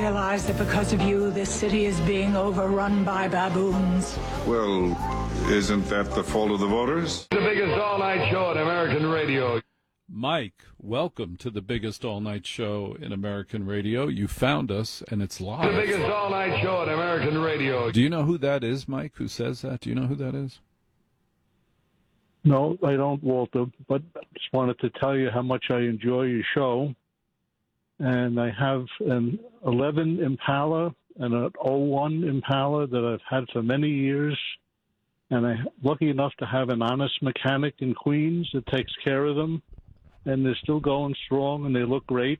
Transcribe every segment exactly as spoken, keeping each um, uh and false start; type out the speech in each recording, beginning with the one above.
realize that because of you, this city is being overrun by baboons? Well, isn't that the fault of the voters? The biggest all-night show on American radio. Mike, welcome to the biggest all-night show in American radio. You found us, and it's live. The biggest all-night show on American radio. Do you know who that is, Mike, who says that? Do you know who that is? No, I don't, Walter, but I just wanted to tell you how much I enjoy your show. And I have an eleven Impala and an oh one Impala that I've had for many years. And I'm lucky enough to have an honest mechanic in Queens that takes care of them. And they're still going strong, and they look great.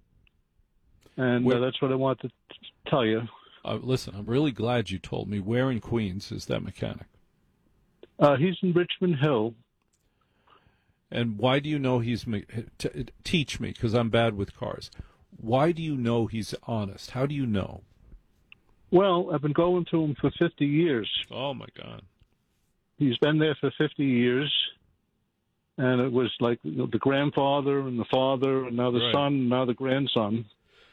And uh, that's what I wanted to tell you. Uh, listen, I'm really glad you told me. Where in Queens is that mechanic? Uh, he's in Richmond Hill. And why do you know he's... Me- t- teach me, because I'm bad with cars. Why do you know he's honest? How do you know? Well, I've been going to him for fifty years. Oh, my God. He's been there for fifty years. And it was like you know, the grandfather and the father, and now the Right. son, and now the grandson.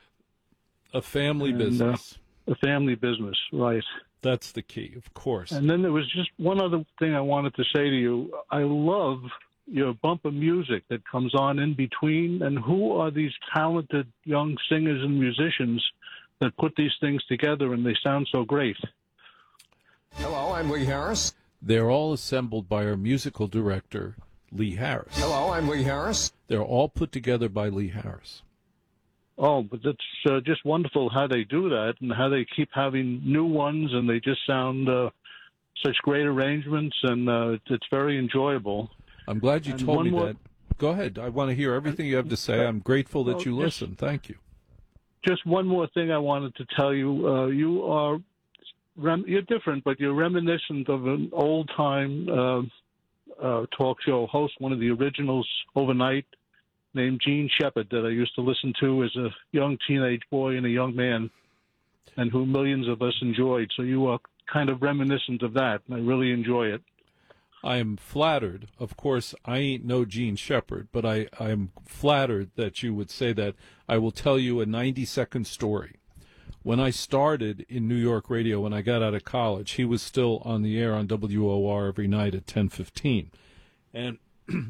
A family and, business. Uh, a family business, right. That's the key, of course. And then there was just one other thing I wanted to say to you. I love your bumper music that comes on in between. And who are these talented young singers and musicians that put these things together and they sound so great? Hello, I'm Lee Harris. They're all assembled by our musical director, Lee Harris. Hello, I'm Lee Harris. They're all put together by Lee Harris. Oh, but it's uh, just wonderful how they do that and how they keep having new ones, and they just sound uh, such great arrangements, and uh, it's very enjoyable. I'm glad you And told one me more- that. Go ahead. I want to hear everything you have to say. I'm grateful that Well, you yes. listen. Thank you. Just one more thing I wanted to tell you. Uh, you are rem- you're different, but you're reminiscent of an old-time uh, uh, talk show host, one of the originals overnight, named Gene Shepard, that I used to listen to as a young teenage boy and a young man, and who millions of us enjoyed. So you are kind of reminiscent of that, and I really enjoy it. I am flattered. Of course, I ain't no Gene Shepard, but I, I am flattered that you would say that. I will tell you a ninety-second story. When I started in New York radio, when I got out of college, he was still on the air on W O R every night at ten fifteen. And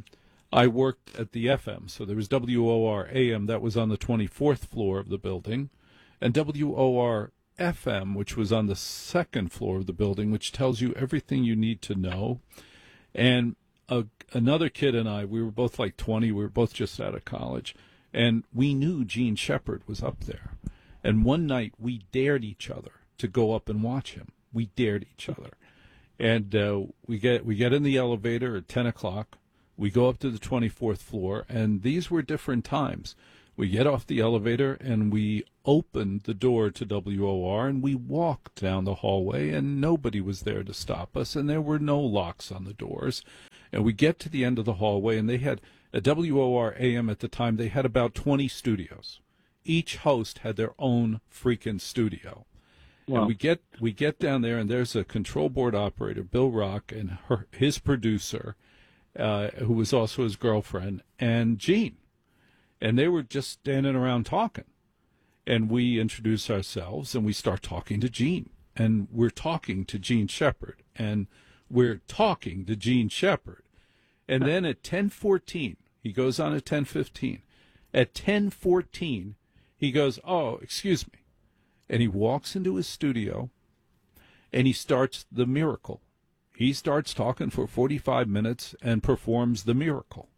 I worked at the F M, so there was W O R A M that was on the twenty-fourth floor of the building, and W O R F M, which was on the second floor of the building, which tells you everything you need to know. And a, another kid and I, we were both like twenty, we were both just out of college, and we knew Gene Shepard was up there. And one night we dared each other to go up and watch him. We dared each other. And uh, we get we get in the elevator at ten o'clock. We go up to the twenty-fourth floor, and these were different times. We get off the elevator, and we opened the door to W O R, and we walked down the hallway, and nobody was there to stop us, and there were no locks on the doors. And we get to the end of the hallway, and they had, at W O R A M at the time, they had about twenty studios. Each host had their own freaking studio. Wow. And we get we get down there, and there's a control board operator, Bill Rock, and her, his producer, uh, who was also his girlfriend, and Gene. And they were just standing around talking. And we introduce ourselves, and we start talking to Gene. And we're talking to Gene Shepard. And we're talking to Gene Shepard. And then at ten fourteen, he goes on at ten fifteen. At ten fourteen, he goes, oh, excuse me. And he walks into his studio, and he starts the miracle. He starts talking for forty-five minutes and performs the miracle.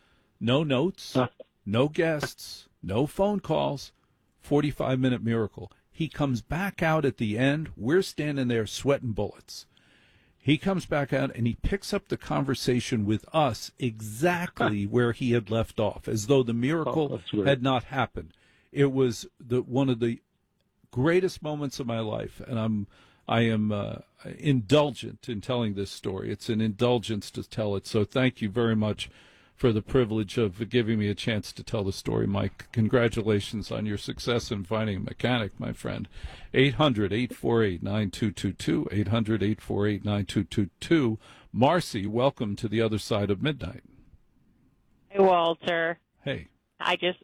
No notes. No guests, no phone calls, forty-five minute miracle. He comes back out at the end. We're standing there sweating bullets. He comes back out and he picks up the conversation with us exactly where he had left off, as though the miracle oh, had not happened. It was the one of the greatest moments of my life, and I'm I am uh, indulgent in telling this story. It's an indulgence to tell it. So thank you very much for the privilege of giving me a chance to tell the story, Mike. Congratulations on your success in finding a mechanic, my friend. eight hundred, eight four eight, nine two two two, eight hundred, eight four eight, nine two two two. Marcy, welcome to the other side of midnight. Hey, Walter. Hey. I just, I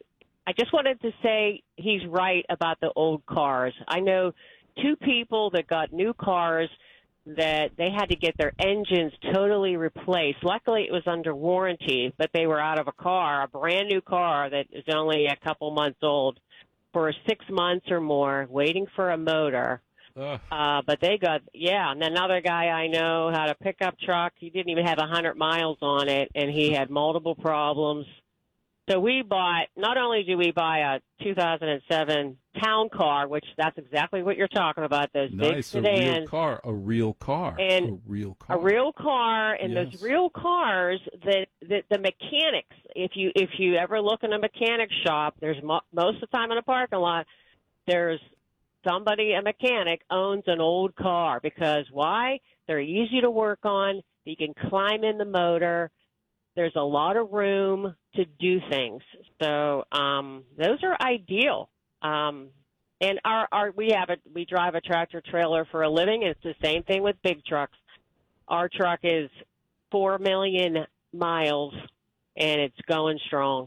I just wanted to say he's right about the old cars. I know two people that got new cars that they had to get their engines totally replaced. Luckily, it was under warranty, but they were out of a car, a brand new car that is only a couple months old, for six months or more, waiting for a motor. Uh, but they got, yeah, and another guy I know had a pickup truck. He didn't even have one hundred miles on it, and he had multiple problems. So we bought, not only do we buy a two thousand seven town car, which that's exactly what you're talking about, those big Nice, a sedans. real car, a real car, And a real car. A real car, and Yes. those real cars that, that the mechanics, if you if you ever look in a mechanic shop, there's mo- most of the time in a parking lot, there's somebody, a mechanic, owns an old car. Because why? They're easy to work on. You can climb in the motor. There's a lot of room to do things. So um, those are ideal. Um, and our, our we have a we drive a tractor trailer for a living. And it's the same thing with big trucks. Our truck is four million miles, and it's going strong.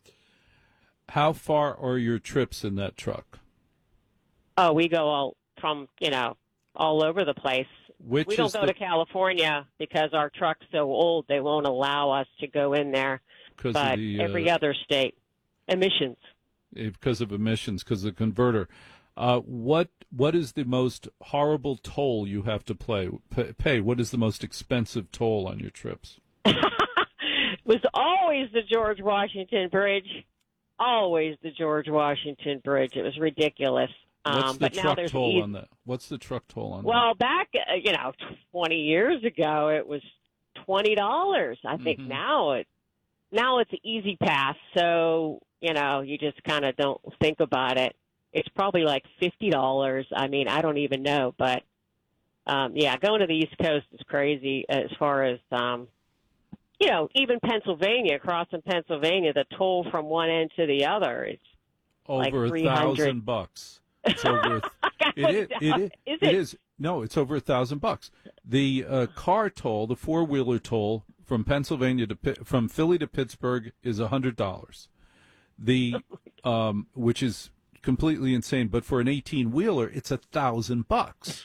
How far are your trips in that truck? Oh, we go all from you know all over the place. Which we don't is go the, to California because our truck's so old. They won't allow us to go in there. because But of the, every uh, other state, emissions. because of emissions, because of the converter. Uh, what what is the most horrible toll you have to play, pay, pay? What is the most expensive toll on your trips? It was always the George Washington Bridge. Always the George Washington Bridge. It was ridiculous. What's Um, the but now truck there's toll eas- on that? What's the truck toll on Well, back, uh, you know, twenty years ago, it was twenty dollars. I think Mhm. now it now it's an easy pass, so, you know, you just kind of don't think about it. It's probably like fifty dollars. I mean, I don't even know, but um, yeah, going to the East Coast is crazy as far as um, you know, even Pennsylvania, crossing Pennsylvania, the toll from one end to the other, it's that? Over like a three hundred. thousand bucks. It's over. A It is. It is. Is it it? is. No, it's over a thousand bucks. The uh, car toll, the four wheeler toll from Pennsylvania to Pi- from Philly to Pittsburgh is a hundred dollars. The um, which is completely insane. But for an eighteen wheeler, it's a thousand bucks.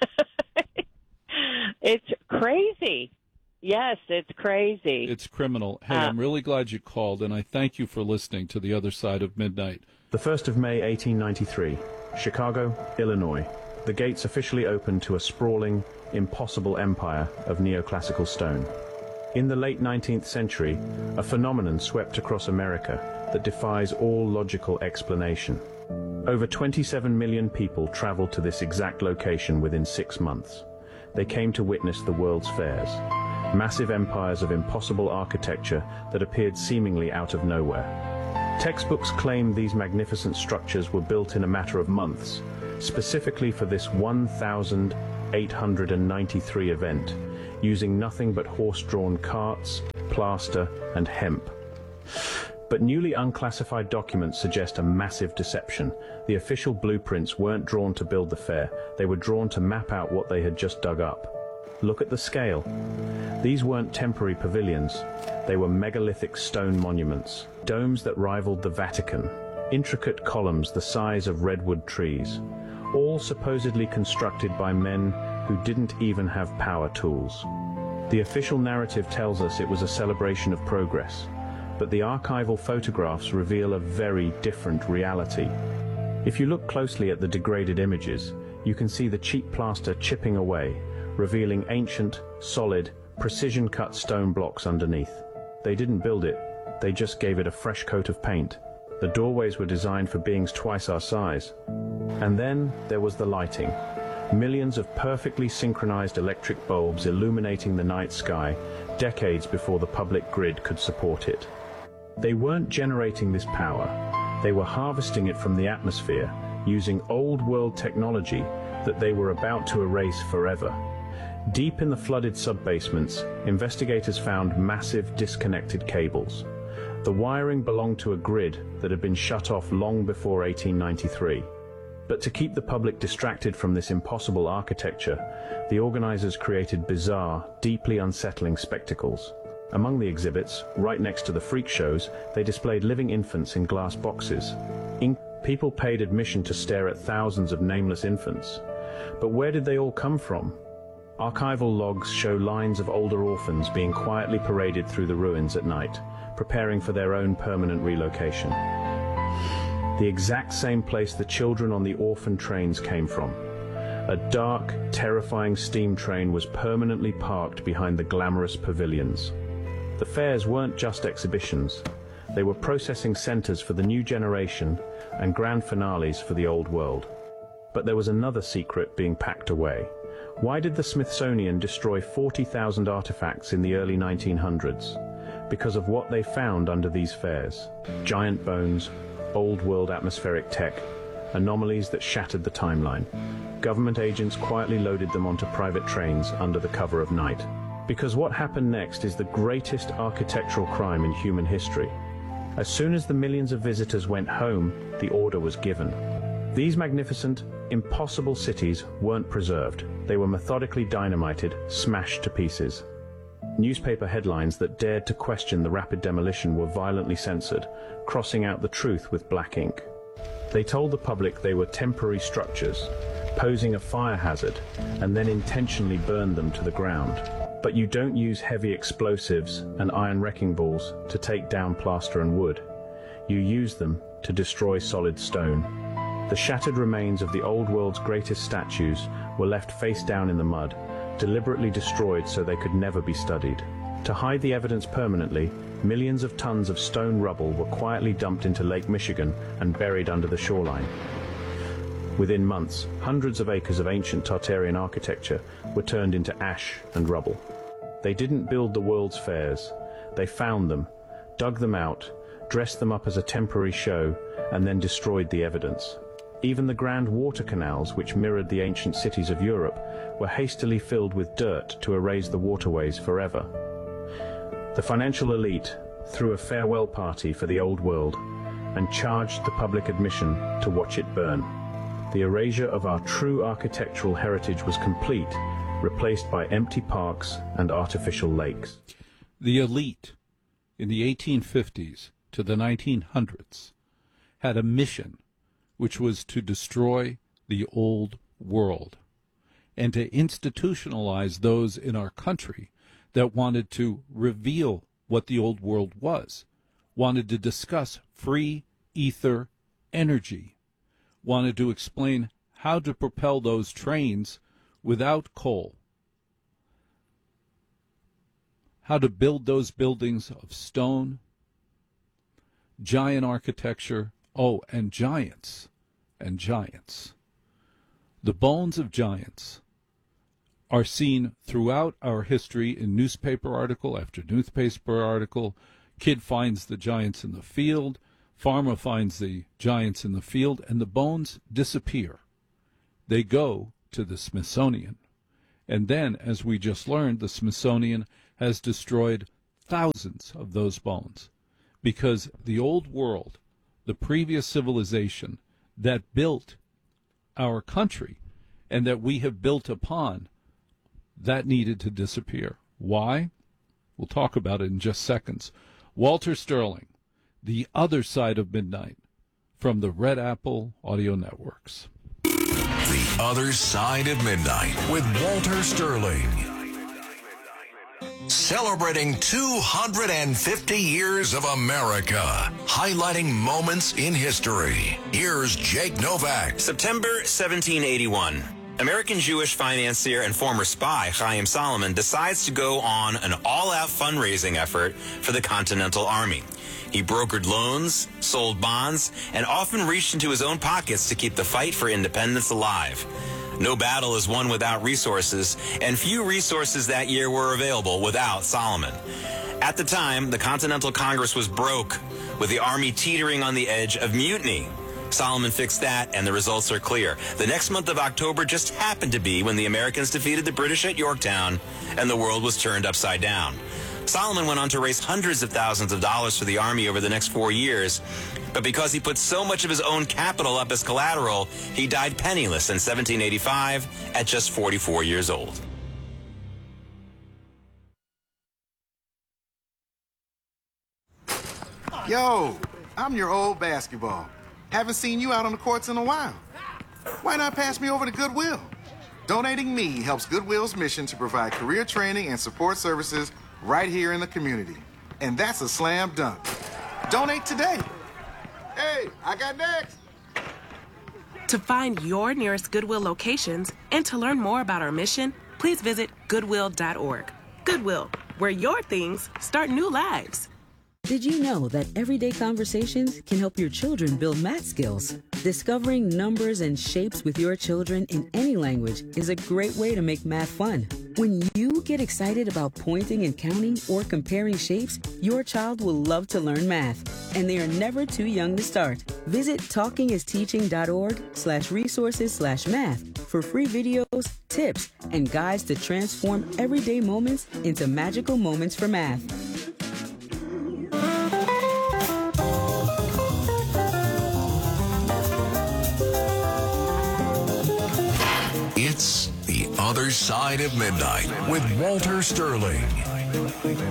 It's crazy. Yes, it's crazy. It's criminal. Hey, Uh, I'm really glad you called, and I thank you for listening to The Other Side of Midnight. The first of May eighteen ninety-three, Chicago, Illinois. The gates officially opened to a sprawling, impossible empire of neoclassical stone. In the late nineteenth century, a phenomenon swept across America that defies all logical explanation. Over twenty-seven million people traveled to this exact location within six months. They came to witness the world's fairs, massive empires of impossible architecture that appeared seemingly out of nowhere. Textbooks claim these magnificent structures were built in a matter of months, specifically for this one thousand eight hundred ninety-three event, using nothing but horse-drawn carts, plaster, and hemp. But newly unclassified documents suggest a massive deception. The official blueprints weren't drawn to build the fair, they were drawn to map out what they had just dug up. Look at the scale. These weren't temporary pavilions, they were megalithic stone monuments, domes that rivaled the Vatican, intricate columns the size of redwood trees, all supposedly constructed by men who didn't even have power tools. The official narrative tells us it was a celebration of progress, but the archival photographs reveal a very different reality. If you look closely at the degraded images, you can see the cheap plaster chipping away, revealing ancient, solid, precision-cut stone blocks underneath. They didn't build it, they just gave it a fresh coat of paint. The doorways were designed for beings twice our size. And then there was the lighting. Millions of perfectly synchronized electric bulbs illuminating the night sky, decades before the public grid could support it. They weren't generating this power. They were harvesting it from the atmosphere, using old-world technology that they were about to erase forever. Deep in the flooded sub-basements, investigators found massive disconnected cables. The wiring belonged to a grid that had been shut off long before eighteen ninety-three. But to keep the public distracted from this impossible architecture, the organizers created bizarre, deeply unsettling spectacles. Among the exhibits, right next to the freak shows, they displayed living infants in glass boxes. In- People paid admission to stare at thousands of nameless infants. But where did they all come from? Archival logs show lines of older orphans being quietly paraded through the ruins at night, preparing for their own permanent relocation. The exact same place the children on the orphan trains came from. A dark, terrifying steam train was permanently parked behind the glamorous pavilions. The fairs weren't just exhibitions. They were processing centers for the new generation and grand finales for the old world. But there was another secret being packed away. Why did the Smithsonian destroy forty thousand artifacts in the early nineteen hundreds? Because of what they found under these fairs. Giant bones, old world atmospheric tech, anomalies that shattered the timeline. Government agents quietly loaded them onto private trains under the cover of night. Because what happened next is the greatest architectural crime in human history. As soon as the millions of visitors went home, the order was given. These magnificent, impossible cities weren't preserved. They were methodically dynamited, smashed to pieces. Newspaper headlines that dared to question the rapid demolition were violently censored, crossing out the truth with black ink. They told the public they were temporary structures, posing a fire hazard, and then intentionally burned them to the ground. But you don't use heavy explosives and iron wrecking balls to take down plaster and wood. You use them to destroy solid stone. The shattered remains of the old world's greatest statues were left face down in the mud, deliberately destroyed so they could never be studied. To hide the evidence permanently, millions of tons of stone rubble were quietly dumped into Lake Michigan and buried under the shoreline. Within months, hundreds of acres of ancient Tartarian architecture were turned into ash and rubble. They didn't build the world's fairs. They found them, dug them out, dressed them up as a temporary show, and then destroyed the evidence. Even the grand water canals, which mirrored the ancient cities of Europe, were hastily filled with dirt to erase the waterways forever. The financial elite threw a farewell party for the old world and charged the public admission to watch it burn. The erasure of our true architectural heritage was complete, replaced by empty parks and artificial lakes. The elite in the eighteen fifties to the nineteen hundreds had a mission, which was to destroy the old world and to institutionalize those in our country that wanted to reveal what the old world was, wanted to discuss free ether energy, wanted to explain how to propel those trains without coal, how to build those buildings of stone, giant architecture, oh, and giants, and giants. The bones of giants are seen throughout our history in newspaper article after newspaper article. Kid finds the giants in the field, farmer finds the giants in the field, and the bones disappear. They go to the Smithsonian. And then, as we just learned, the Smithsonian has destroyed thousands of those bones because the old world, the previous civilization that built our country and that we have built upon, that needed to disappear. Why? We'll talk about it in just seconds. Walter Sterling, The Other Side of Midnight, from the Red Apple Audio Networks. The Other Side of Midnight with Walter Sterling. Celebrating two hundred fifty years of America, highlighting moments in history. Here's Jake Novak. September seventeen eighty-one. American Jewish financier and former spy Chaim Salomon decides to go on an all-out fundraising effort for the Continental Army. He brokered loans, sold bonds, and often reached into his own pockets to keep the fight for independence alive. No battle is won without resources, and few resources that year were available without Salomon. At the time, the Continental Congress was broke, with the Army teetering on the edge of mutiny. Salomon fixed that, and the results are clear. The next month of October just happened to be when the Americans defeated the British at Yorktown, and the world was turned upside down. Salomon went on to raise hundreds of thousands of dollars for the Army over the next four years, but because he put so much of his own capital up as collateral, he died penniless in seventeen eighty-five at just forty-four years old. Yo, I'm your old basketball. Haven't seen you out on the courts in a while. Why not pass me over to Goodwill? Donating me helps Goodwill's mission to provide career training and support services right here in the community. And that's a slam dunk. Donate today. Hey, I got next. To find your nearest Goodwill locations and to learn more about our mission, please visit goodwill dot org. Goodwill, where your things start new lives. Did you know that everyday conversations can help your children build math skills? Discovering numbers and shapes with your children in any language is a great way to make math fun. When you get excited about pointing and counting or comparing shapes, your child will love to learn math, and they are never too young to start. Visit talkingisteaching.org slash resources slash math for free videos, tips, and guides to transform everyday moments into magical moments for math. It's The Other Side of Midnight with Walter Sterling.